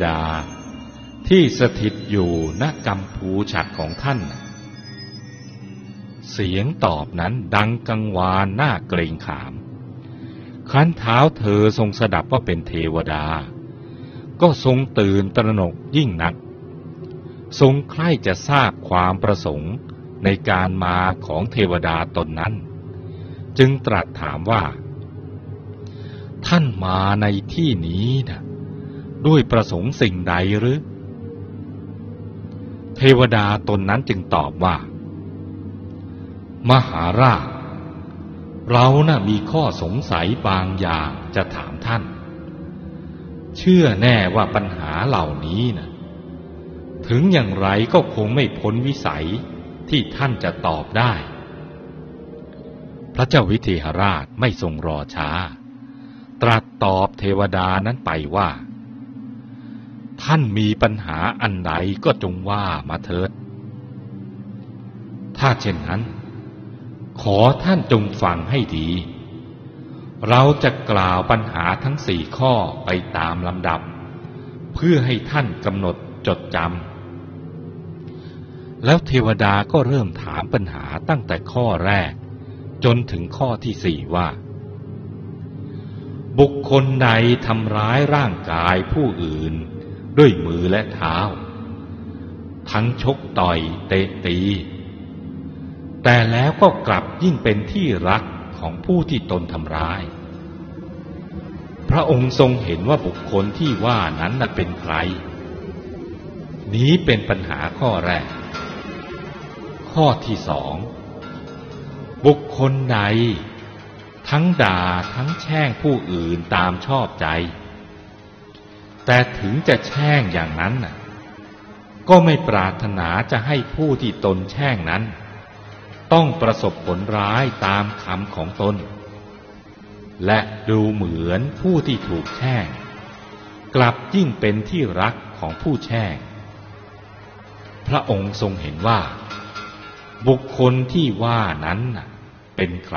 ดาที่สถิตอยู่ณกัมพูฉัตรของท่านเสียงตอบนั้นดังกังวานน่าเกรงขามครั้นเท้าเธอทรงสดับว่าเป็นเทวดาก็ทรงตื่นตระหนกยิ่งนักทรงใคร่จะทราบความประสงค์ในการมาของเทวดาตนนั้นจึงตรัสถามว่าท่านมาในที่นี้นะด้วยประสงค์สิ่งใดหรือเทวดาตนนั้นจึงตอบว่ามหาราชเราน่ะมีข้อสงสัยบางอย่างจะถามท่านเชื่อแน่ว่าปัญหาเหล่านี้นะถึงอย่างไรก็คงไม่พ้นวิสัยที่ท่านจะตอบได้พระเจ้าวิเทหราชไม่ทรงรอช้าตรัสตอบเทวดานั้นไปว่าท่านมีปัญหาอันใดก็จงว่ามาเถิดถ้าเช่นนั้นขอท่านจงฟังให้ดีเราจะกล่าวปัญหาทั้ง4 ข้อไปตามลำดับเพื่อให้ท่านกำหนดจดจำแล้วเทวดาก็เริ่มถามปัญหาตั้งแต่ข้อแรกจนถึงข้อที่4ว่าบุคคลใดทำร้ายร่างกายผู้อื่นด้วยมือและเท้าทั้งชกต่อยเตะตีแต่แล้วก็กลับยิ่งเป็นที่รักของผู้ที่ตนทำร้ายพระองค์ทรงเห็นว่าบุคคลที่ว่านั้นเป็นใครนี้เป็นปัญหาข้อแรกข้อที่2บุคคลใดทั้งด่าทั้งแช่งผู้อื่นตามชอบใจแต่ถึงจะแช่งอย่างนั้นก็ไม่ปรารถนาจะให้ผู้ที่ตนแช่งนั้นต้องประสบผลร้ายตามคำของตนและดูเหมือนผู้ที่ถูกแช่งกลับยิ่งเป็นที่รักของผู้แช่งพระองค์ทรงเห็นว่าบุคคลที่ว่านั้นเป็นใคร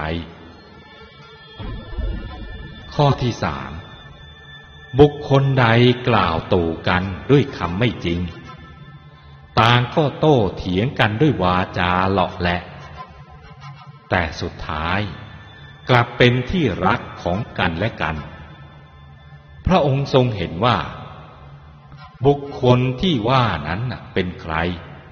ข้อที่3บุคคลใดกล่าวตู่กันด้วยคำไม่จริงต่างก็โต้เถียงกันด้วยวาจาเลาะแหละแต่สุดท้ายกลับเป็นที่รักของกันและกันพระองค์ทรงเห็นว่าบุคคลที่ว่านั้นเป็นใคร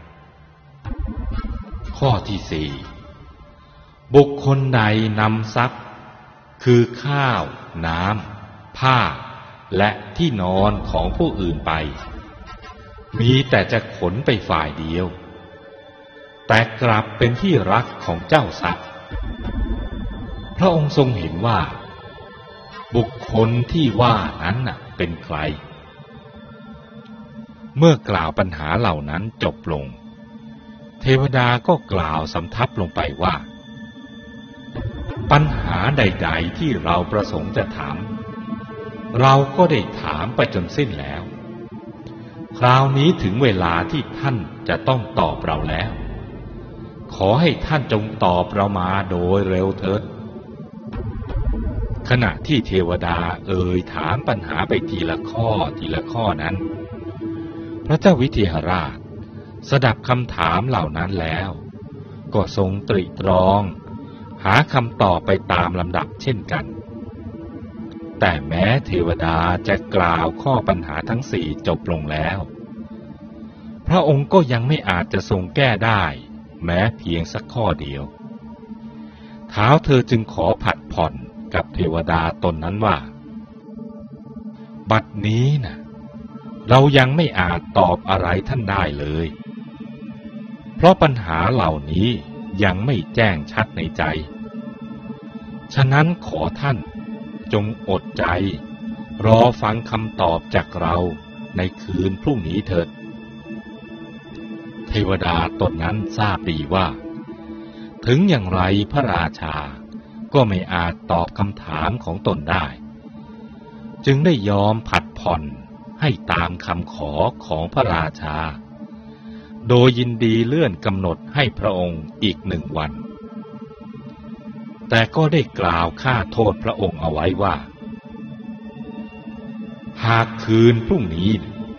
ข้อที่4บุคคลใดนำทรัพย์คือข้าวน้ำผ้าและที่นอนของผู้อื่นไปมีแต่จะขนไปฝ่ายเดียวแต่กลับเป็นที่รักของเจ้าทรัพย์พระองค์ทรงเห็นว่าบุคคลที่ว่านั้นเป็นใครเมื่อกล่าวปัญหาเหล่านั้นจบลงเทวดาก็กล่าวสำทับลงไปว่าปัญหาใดๆที่เราประสงค์จะถามเราก็ได้ถามไปจนสิ้นแล้วคราวนี้ถึงเวลาที่ท่านจะต้องตอบเราแล้วขอให้ท่านจงตอบเรามาโดยเร็วเถิดขณะที่เทวดาถามปัญหาไปทีละข้อนั้นพระเจ้าวิเทหราชสดับคำถามเหล่านั้นแล้วก็ทรงตรีตรองหาคำตอบไปตามลำดับเช่นกันแต่แม้เทวดาจะกล่าวข้อปัญหาทั้ง4จบลงแล้วพระองค์ก็ยังไม่อาจจะทรงแก้ได้แม้เพียงสักข้อเดียวท้าวเธอจึงขอผัดผ่อนกับเทวดาตนนั้นว่าบัดนี้เรายังไม่อาจตอบอะไรท่านได้เลยเพราะปัญหาเหล่านี้ยังไม่แจ้งชัดในใจฉะนั้นขอท่านจงอดใจรอฟังคำตอบจากเราในคืนพรุ่งนี้เถิดเทวดาตนนั้นทราบดีว่าถึงอย่างไรพระราชาก็ไม่อาจตอบคำถามของตนได้จึงได้ยอมผัดผ่อนให้ตามคำขอของพระราชาโดยยินดีเลื่อนกำหนดให้พระองค์อีก1 วันแต่ก็ได้กล่าวฆ่าโทษพระองค์เอาไว้ว่าหากคืนพรุ่งนี้